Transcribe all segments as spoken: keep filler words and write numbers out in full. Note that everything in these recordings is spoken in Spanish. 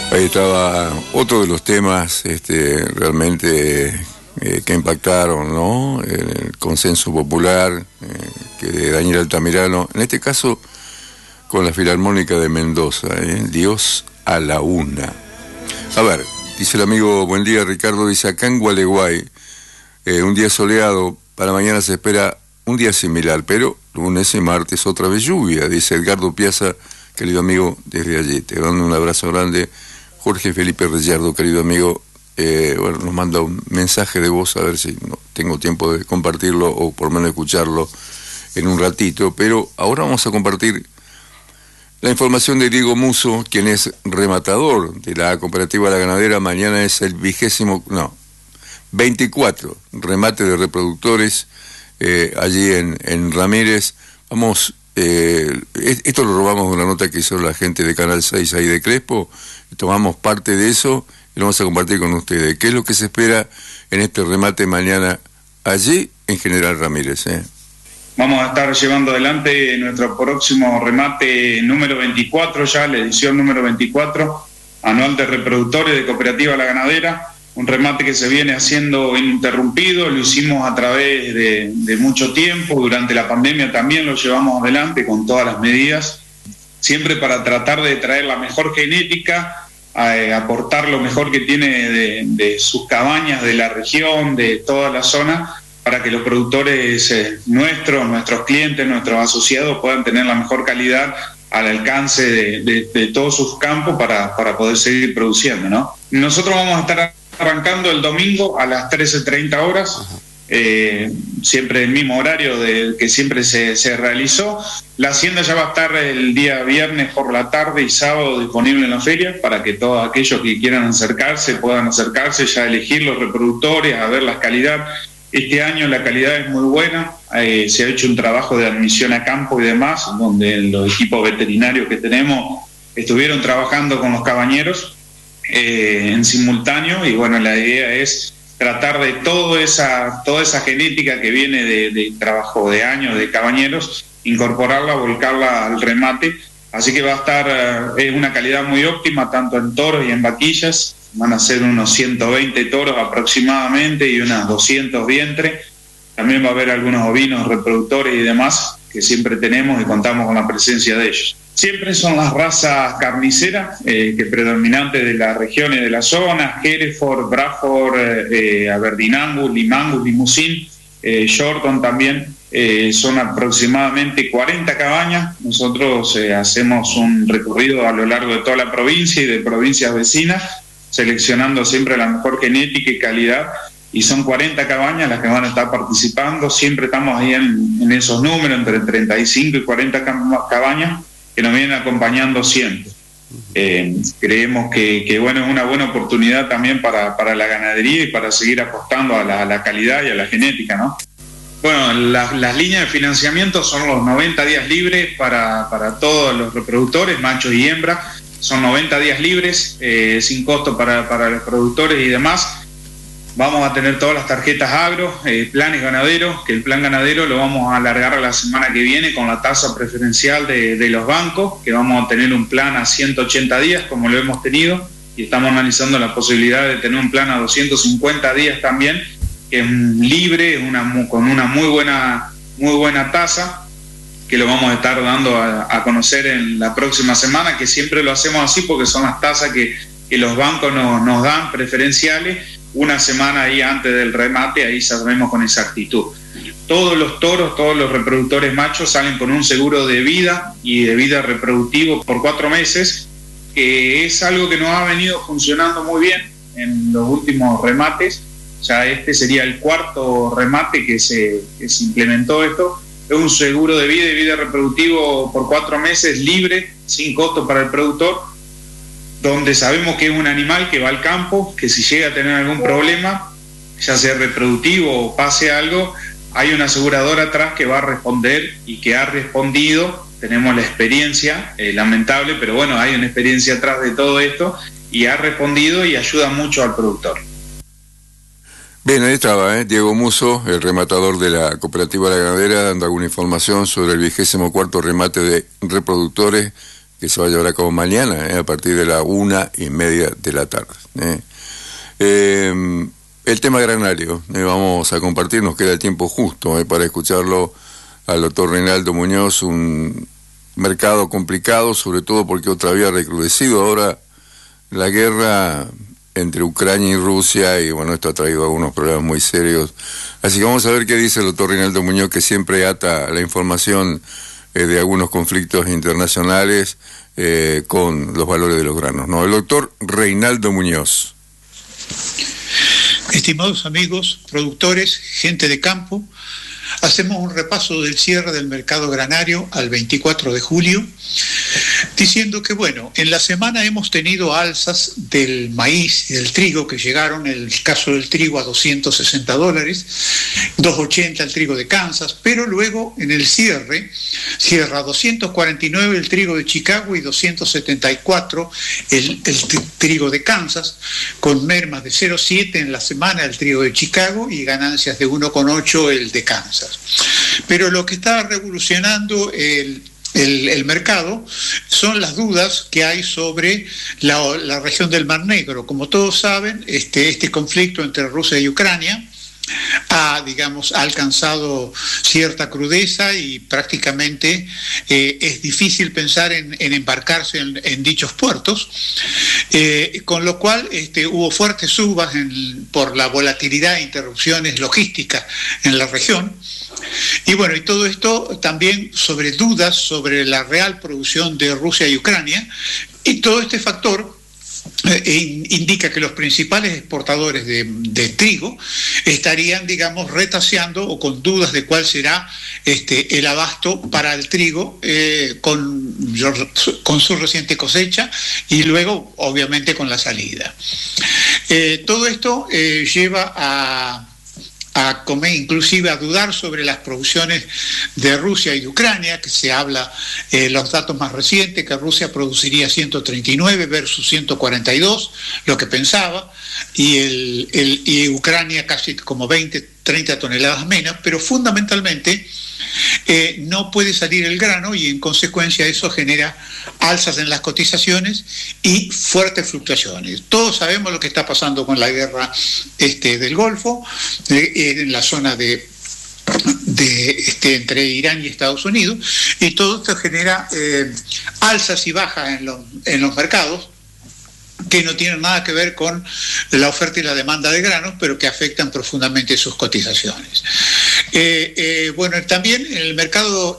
Ahí estaba otro de los temas este, realmente eh, que impactaron, ¿no? El consenso popular, eh, que de Daniel Altamirano, en este caso con la Filarmónica de Mendoza, ¿eh? Dios a la una. A ver, dice el amigo, buen día Ricardo, dice acá en Gualeguay, eh, un día soleado, para mañana se espera un día similar, pero lunes y martes otra vez lluvia, dice Edgardo Piazza, querido amigo, desde allí. Te mando un abrazo grande. Jorge Felipe Reyardo, querido amigo, eh, bueno, nos manda un mensaje de voz, a ver si no tengo tiempo de compartirlo o por lo menos escucharlo en un ratito, pero ahora vamos a compartir la información de Diego Muso, quien es rematador de la Cooperativa La Ganadera. Mañana es el vigésimo, no, veinticuatro remate de reproductores eh, allí en, en Ramírez. Vamos, eh, esto lo robamos de una nota que hizo la gente de Canal seis ahí de Crespo, tomamos parte de eso y lo vamos a compartir con ustedes. ¿Qué es lo que se espera en este remate mañana allí en General Ramírez? ¿eh? Vamos a estar llevando adelante nuestro próximo remate número veinticuatro, ya la edición número veinticuatro, anual de reproductores de Cooperativa La Ganadera, un remate que se viene haciendo ininterrumpido, lo hicimos a través de, de mucho tiempo, durante la pandemia también lo llevamos adelante con todas las medidas, siempre para tratar de traer la mejor genética, a aportar lo mejor que tiene de, de sus cabañas, de la región, de toda la zona, para que los productores eh, nuestros, nuestros clientes, nuestros asociados puedan tener la mejor calidad al alcance de, de, de todos sus campos para, para poder seguir produciendo, ¿no? Nosotros vamos a estar arrancando el domingo a las trece treinta horas, eh, siempre el mismo horario de, que siempre se, se realizó. La hacienda ya va a estar el día viernes por la tarde y sábado disponible en la feria para que todos aquellos que quieran acercarse puedan acercarse, ya elegir los reproductores, a ver la calidad. Este año la calidad es muy buena, eh, se ha hecho un trabajo de admisión a campo y demás, donde los equipos veterinarios que tenemos estuvieron trabajando con los cabañeros eh, en simultáneo, y bueno, la idea es tratar de toda esa, toda esa genética que viene de, de trabajo de años de cabañeros, incorporarla, volcarla al remate, así que va a estar eh, una calidad muy óptima, tanto en toros y en vaquillas. Van a ser unos ciento veinte toros aproximadamente y unas doscientos vientres. También va a haber algunos ovinos reproductores y demás que siempre tenemos y contamos con la presencia de ellos. Siempre son las razas carniceras eh, que predominantes de las regiones de la zona: Hereford, Bradford, eh, Aberdeen Angus, Limangus, Limousin, eh, Shorton también. Eh, son aproximadamente cuarenta cabañas. Nosotros eh, hacemos un recorrido a lo largo de toda la provincia y de provincias vecinas, seleccionando siempre la mejor genética y calidad, y son cuarenta cabañas las que van a estar participando. Siempre estamos ahí en, en esos números, entre treinta y cinco y cuarenta cabañas que nos vienen acompañando siempre. Eh, creemos que, que bueno, es una buena oportunidad también para, para la ganadería y para seguir apostando a la, a la calidad y a la genética, ¿no? Bueno, la, las líneas de financiamiento son los noventa días libres para, para todos los reproductores, machos y hembras. Son noventa días libres, eh, sin costo para, para los productores y demás. Vamos a tener todas las tarjetas agro, eh, planes ganaderos, que el plan ganadero lo vamos a alargar a la semana que viene con la tasa preferencial de, de los bancos, que vamos a tener un plan a ciento ochenta días, como lo hemos tenido, y estamos analizando la posibilidad de tener un plan a doscientos cincuenta días también, que es libre, una, con una muy buena, muy buena tasa, que lo vamos a estar dando a, a conocer en la próxima semana, que siempre lo hacemos así porque son las tasas que, que los bancos no, nos dan preferenciales, una semana ahí antes del remate, ahí sabemos con exactitud. Todos los toros, todos los reproductores machos salen con un seguro de vida y de vida reproductivo por cuatro meses, que es algo que nos ha venido funcionando muy bien en los últimos remates. Ya este sería el cuarto remate que se, que se implementó esto. Es un seguro de vida y vida reproductivo por cuatro meses, libre, sin costo para el productor, donde sabemos que es un animal que va al campo, que si llega a tener algún problema, ya sea reproductivo o pase algo, hay una aseguradora atrás que va a responder y que ha respondido. Tenemos la experiencia, eh, lamentable, pero bueno, hay una experiencia atrás de todo esto, y ha respondido y ayuda mucho al productor. Bien, ahí estaba, ¿eh? Diego Muso, el rematador de la Cooperativa La Ganadera, dando alguna información sobre el vigésimo cuarto remate de reproductores que se va a llevar a cabo mañana, eh, a partir de la una y media de la tarde. Eh. Eh, el tema granario, eh, vamos a compartir, nos queda el tiempo justo eh, para escucharlo al doctor Reinaldo Muñoz. Un mercado complicado, sobre todo porque otra vez ha recrudecido ahora la guerra entre Ucrania y Rusia, y bueno, esto ha traído algunos problemas muy serios. Así que vamos a ver qué dice el doctor Reinaldo Muñoz, que siempre ata la información eh, de algunos conflictos internacionales eh, con los valores de los granos, ¿no? El doctor Reinaldo Muñoz. Estimados amigos, productores, gente de campo, hacemos un repaso del cierre del mercado granario al veinticuatro de julio, diciendo que, bueno, en la semana hemos tenido alzas del maíz y del trigo que llegaron, en el caso del trigo, a doscientos sesenta dólares, doscientos ochenta el trigo de Kansas, pero luego en el cierre, cierra doscientos cuarenta y nueve el trigo de Chicago y doscientos setenta y cuatro el, el trigo de Kansas, con mermas de cero coma siete en la semana el trigo de Chicago y ganancias de uno coma ocho el de Kansas. Pero lo que está revolucionando el El, el mercado son las dudas que hay sobre la, la región del Mar Negro. Como todos saben, este, este conflicto entre Rusia y Ucrania ha, digamos, ha alcanzado cierta crudeza y prácticamente eh, es difícil pensar en, en embarcarse en, en dichos puertos, eh, con lo cual este, hubo fuertes subas en, por la volatilidad e interrupciones logísticas en la región. Y bueno, y todo esto también sobre dudas sobre la real producción de Rusia y Ucrania, y todo este factor eh, indica que los principales exportadores de, de trigo estarían, digamos, retaseando o con dudas de cuál será este, el abasto para el trigo eh, con, con su reciente cosecha y luego, obviamente, con la salida. Eh, todo esto eh, lleva a... a comer, inclusive a dudar sobre las producciones de Rusia y de Ucrania, que se habla, eh, los datos más recientes, que Rusia produciría ciento treinta y nueve versus ciento cuarenta y dos, lo que pensaba, y, el, el, y Ucrania casi como veinte, treinta toneladas menos, pero fundamentalmente eh, no puede salir el grano y en consecuencia eso genera alzas en las cotizaciones y fuertes fluctuaciones. Todos sabemos lo que está pasando con la guerra este, del Golfo, eh, en la zona de, de este, entre Irán y Estados Unidos, y todo esto genera eh, alzas y bajas en los, en los mercados, que no tienen nada que ver con la oferta y la demanda de granos, pero que afectan profundamente sus cotizaciones. Eh, eh, bueno, también en el mercado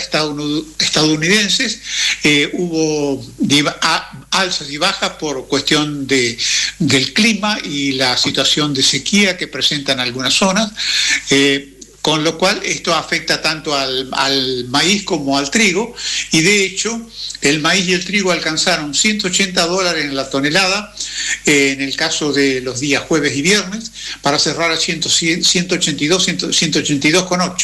estadounidense eh, hubo alzas y bajas por cuestión de, del clima y la situación de sequía que presentan algunas zonas, eh, con lo cual esto afecta tanto al, al maíz como al trigo, y de hecho el maíz y el trigo alcanzaron ciento ochenta dólares en la tonelada eh, en el caso de los días jueves y viernes, para cerrar a ciento ochenta y dos, ciento ochenta y dos con ocho.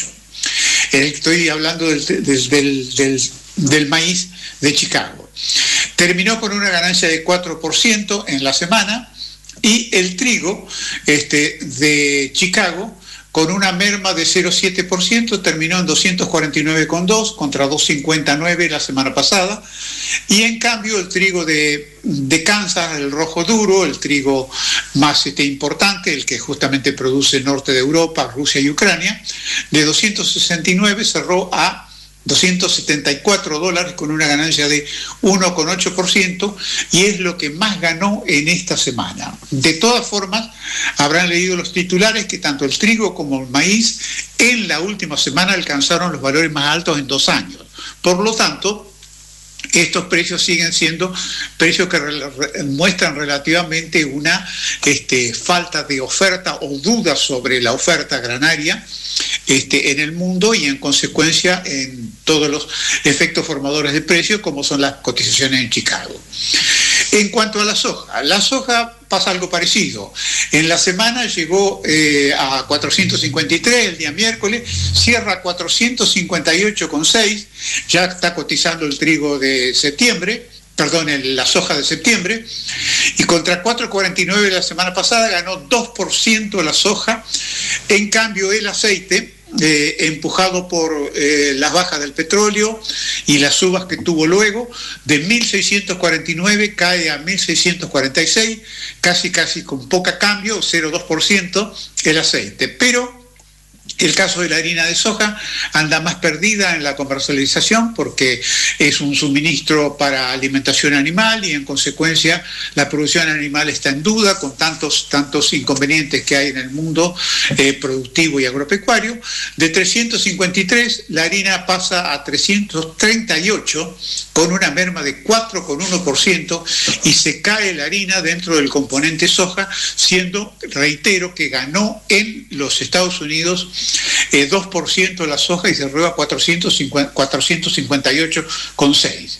Estoy hablando del, del, del, del, del maíz de Chicago. Terminó con una ganancia de cuatro por ciento en la semana, y el trigo este, de Chicago, con una merma de cero coma siete por ciento, terminó en doscientos cuarenta y nueve con dos contra doscientos cincuenta y nueve la semana pasada. Y en cambio el trigo de, de Kansas, el rojo duro, el trigo más este, importante, el que justamente produce el norte de Europa, Rusia y Ucrania, de doscientos sesenta y nueve cerró a doscientos setenta y cuatro dólares con una ganancia de uno coma ocho por ciento, y es lo que más ganó en esta semana. De todas formas, habrán leído los titulares que tanto el trigo como el maíz en la última semana alcanzaron los valores más altos en dos años. Por lo tanto, estos precios siguen siendo precios que re, re, muestran relativamente una este, falta de oferta o duda sobre la oferta granaria este, en el mundo, y en consecuencia en todos los efectos formadores de precios, como son las cotizaciones en Chicago. En cuanto a la soja, la soja pasa algo parecido. En la semana llegó eh, a cuatrocientos cincuenta y tres el día miércoles, cierra a cuatrocientos cincuenta y ocho con seis, ya está cotizando el trigo de septiembre, perdón, la soja de septiembre, y contra cuatro cuarenta y nueve la semana pasada ganó dos por ciento la soja. En cambio el aceite eh, empujado por eh, las bajas del petróleo y las subas que tuvo luego. De mil seiscientos cuarenta y nueve cae a mil seiscientos cuarenta y seis, casi casi con poca cambio, cero coma dos por ciento el aceite. Pero el caso de la harina de soja anda más perdida en la comercialización porque es un suministro para alimentación animal y en consecuencia la producción animal está en duda con tantos, tantos inconvenientes que hay en el mundo eh, productivo y agropecuario. De trescientos cincuenta y tres la harina pasa a trescientos treinta y ocho con una merma de cuatro coma uno por ciento y se cae la harina dentro del componente soja, siendo, reitero, que ganó en los Estados Unidos Eh, dos por ciento de la soja y se arriba a cuatrocientos cincuenta y ocho coma seis.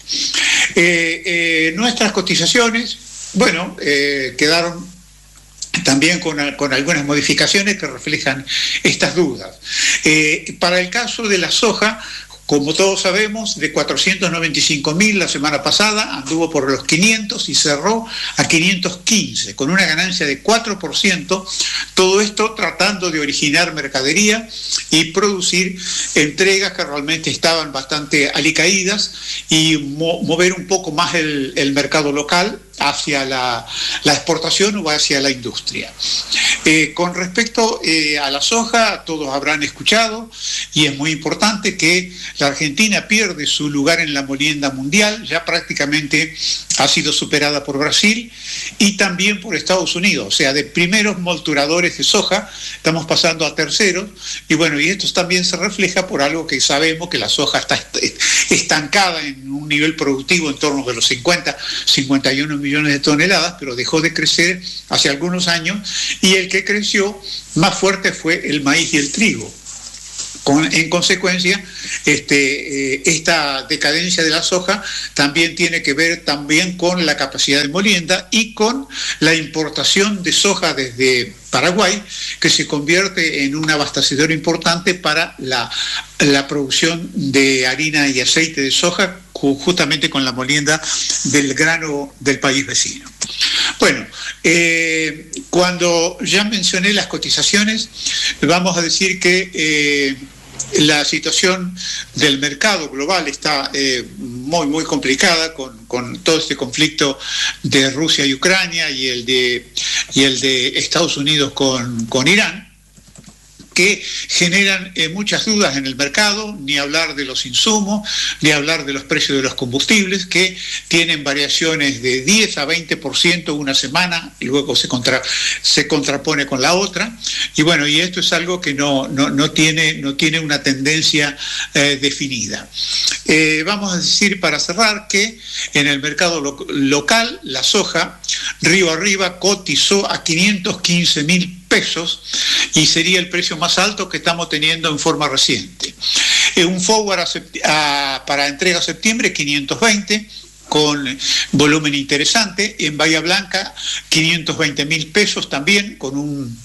Eh, eh, nuestras cotizaciones, bueno, eh, quedaron también con, con algunas modificaciones que reflejan estas dudas. Eh, para el caso de la soja, como todos sabemos, de cuatrocientos noventa y cinco mil la semana pasada anduvo por los quinientos y cerró a quinientos quince, con una ganancia de cuatro por ciento, todo esto tratando de originar mercadería y producir entregas que realmente estaban bastante alicaídas y mo- mover un poco más el, el mercado local hacia la, la exportación o hacia la industria. Eh, con respecto eh, a la soja, todos habrán escuchado, y es muy importante que la Argentina pierde su lugar en la molienda mundial, ya prácticamente ha sido superada por Brasil y también por Estados Unidos, o sea, de primeros molturadores de soja estamos pasando a terceros, y bueno, y esto también se refleja por algo que sabemos, que la soja está estancada en un nivel productivo en torno de los cincuenta, cincuenta y uno millones de toneladas, pero dejó de crecer hace algunos años, y el que creció más fuerte fue el maíz y el trigo. Con, en consecuencia, este, eh, esta decadencia de la soja también tiene que ver también con la capacidad de molienda y con la importación de soja desde Paraguay, que se convierte en un abastecedor importante para la, la producción de harina y aceite de soja, justamente con la molienda del grano del país vecino. Bueno, eh, cuando ya mencioné las cotizaciones, vamos a decir que eh, la situación del mercado global está eh, muy, muy complicada con, con todo este conflicto de Rusia y Ucrania y el de, y el de Estados Unidos con, con Irán, que generan eh, muchas dudas en el mercado, ni hablar de los insumos, ni hablar de los precios de los combustibles, que tienen variaciones de diez a veinte por ciento una semana, y luego se, contra, se contrapone con la otra, y bueno, y esto es algo que no, no, no, tiene, no tiene una tendencia eh, definida. Eh, vamos a decir, para cerrar, que en el mercado lo, local, la soja, río arriba, cotizó a quinientos quince mil pesos y sería el precio más alto que estamos teniendo en forma reciente. Eh, un forward a sept- a, para entrega a septiembre, quinientos veinte, con volumen interesante. En Bahía Blanca, quinientos veinte mil pesos también, con un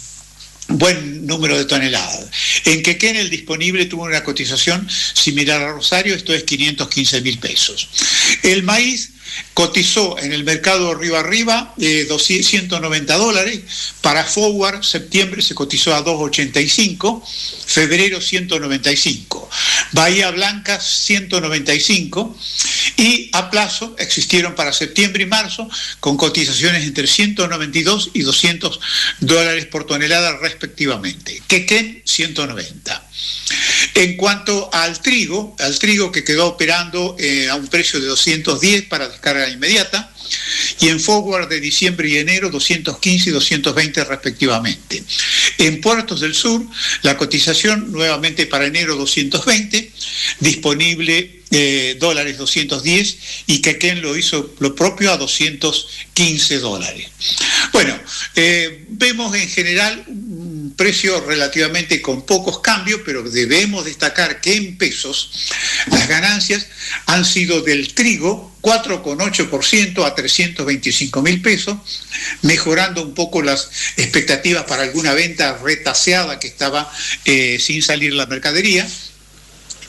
buen número de toneladas. En Quequén el disponible tuvo una cotización similar a Rosario, esto es quinientos quince mil pesos. El maíz cotizó en el mercado Río Arriba eh, ciento noventa dólares, para forward septiembre se cotizó a doscientos ochenta y cinco, febrero ciento noventa y cinco, Bahía Blanca ciento noventa y cinco, y a plazo existieron para septiembre y marzo con cotizaciones entre ciento noventa y dos y doscientos dólares por tonelada respectivamente. Quequén ciento noventa. En cuanto al trigo, al trigo que quedó operando eh, a un precio de doscientos diez para descarga inmediata, y en forward de diciembre y enero doscientos quince y doscientos veinte respectivamente. En Puertos del Sur, la cotización nuevamente para enero doscientos veinte, disponible eh, dólares doscientos diez, y Quequén lo hizo lo propio a doscientos quince dólares. Bueno, eh, vemos en general un precio relativamente con pocos cambios, pero debemos destacar que en pesos las ganancias han sido del trigo cuatro coma ocho por ciento a trescientos veinticinco mil pesos, mejorando un poco las expectativas para alguna venta retaseada que estaba eh, sin salir la mercadería.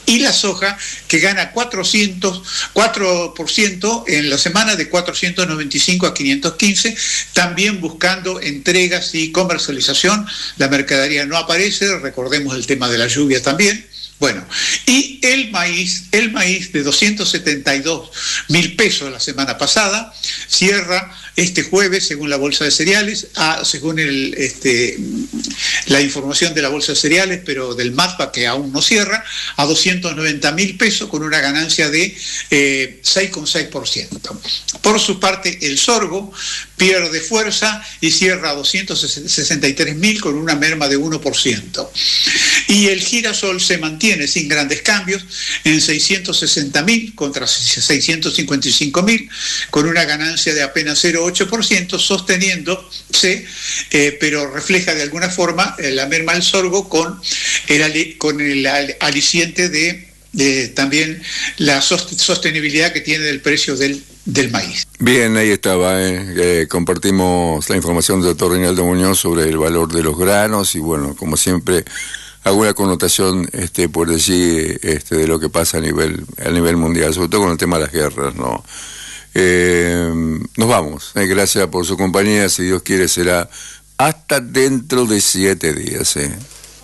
y la soja, que gana cuatrocientos, cuatro por ciento en la semana, de cuatrocientos noventa y cinco a quinientos quince, también buscando entregas y comercialización. La mercadería no aparece, recordemos el tema de la lluvia también. Bueno, y el maíz, el maíz de doscientos setenta y dos mil pesos la semana pasada, cierra este jueves, según la Bolsa de Cereales, a, según el, este, la información de la Bolsa de Cereales, pero del MATPA, que aún no cierra, a doscientos noventa mil pesos, con una ganancia de eh, seis coma seis por ciento. Por su parte, el sorgo pierde fuerza y cierra a doscientos sesenta y tres mil, con una merma de uno por ciento. Y el girasol se mantiene sin grandes cambios en seiscientos sesenta mil contra seiscientos cincuenta y cinco mil, con una ganancia de apenas cero coma ocho por ciento, sosteniéndose, eh, pero refleja de alguna forma eh, la merma del sorgo con el, con el aliciente de, de también la sostenibilidad que tiene del precio del, del maíz. Bien, ahí estaba, eh. Eh, compartimos la información del doctor Reinaldo Muñoz sobre el valor de los granos y bueno, como siempre, alguna connotación, este, por decir, este, de lo que pasa a nivel, a nivel mundial, sobre todo con el tema de las guerras, ¿no? Eh, nos vamos. Eh, gracias por su compañía. Si Dios quiere, será hasta dentro de siete días. Eh.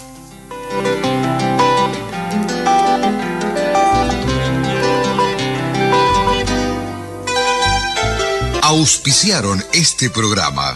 Auspiciaron este programa.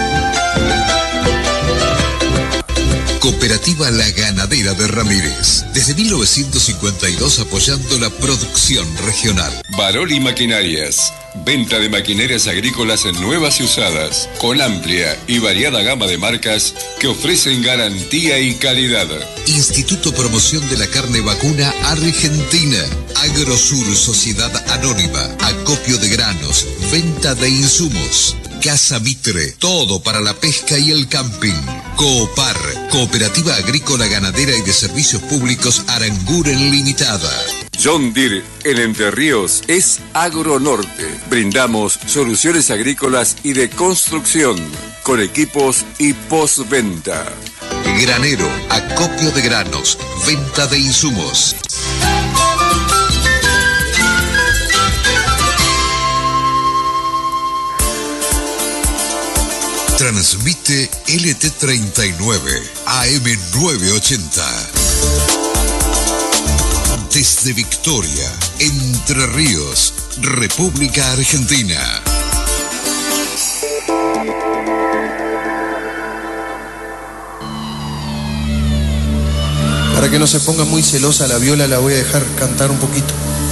Cooperativa La Ganadera de Ramírez. Desde mil novecientos cincuenta y dos apoyando la producción regional. Baroli Maquinarias. Venta de maquinarias agrícolas nuevas y usadas, con amplia y variada gama de marcas que ofrecen garantía y calidad. Instituto Promoción de la Carne Vacuna Argentina. Agrosur Sociedad Anónima. Acopio de granos. Venta de insumos. Casa Mitre, todo para la pesca y el camping. Coopar, Cooperativa Agrícola Ganadera y de Servicios Públicos Aranguren Limitada. John Deere en Entre Ríos es Agronorte. Brindamos soluciones agrícolas y de construcción con equipos y postventa. Granero, acopio de granos, venta de insumos. Transmite L T treinta y nueve, A M novecientos ochenta. Desde Victoria, Entre Ríos, República Argentina. Para que no se ponga muy celosa la viola, la voy a dejar cantar un poquito.